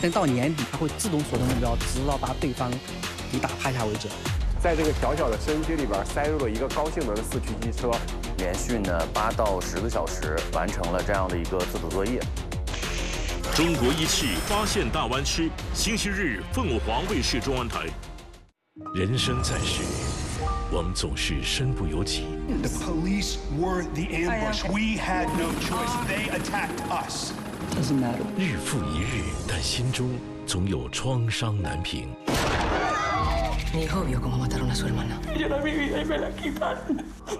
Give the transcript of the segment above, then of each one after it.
等到年底，它会自动锁定目标，直到把对方给打趴下为止。 在这个小小的摄影机里边塞入了一个高性能的4驱机车， 连续呢8到10个小时完成了这样的一个自主作业。 中国仪器发现大湾区，星期日凤凰卫视中文台。人生在世，我们总是身不由己。 The police were the ambush. We had no choice. They attacked us. Doesn't matter. 日复一日，但心中总有创伤难平。 Mi hijo vio cómo mataron a su hermana. Yo la viví y me la quitaron.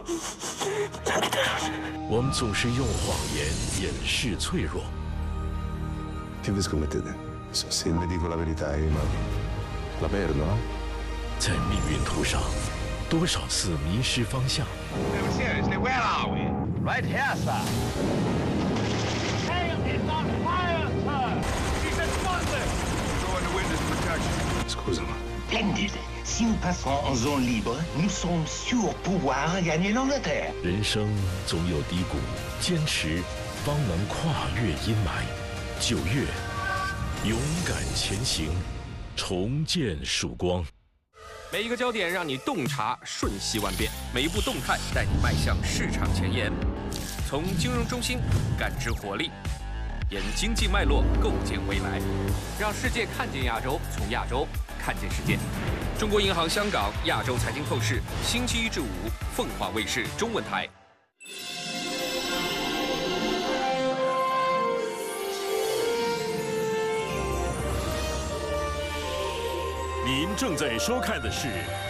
我们总是用谎言掩饰脆弱。 Che vi scommettete? Se vi dico la verità, ma la perdo, no? 在命运途上，多少次迷失方向。 Seriously, where are we? Right here, sir. Tail is on fire, sir. He's explosive. Go into witness protection. Scusami. Splendid. Si nous passons en zone libre, nous sommes sûrs pouvoir gagner l'Angleterre. 人生总有低谷，坚持方能跨越阴霾。9月，勇敢前行，重见曙光。 每一个焦点让你洞察瞬息万变，每一步动态带你迈向市场前沿。从金融中心感知活力，沿经济脉络构建未来，让世界看见亚洲，从亚洲看见世界。中国银行香港亚洲财经透视，星期1至5，凤凰卫视中文台。 您正在收看的是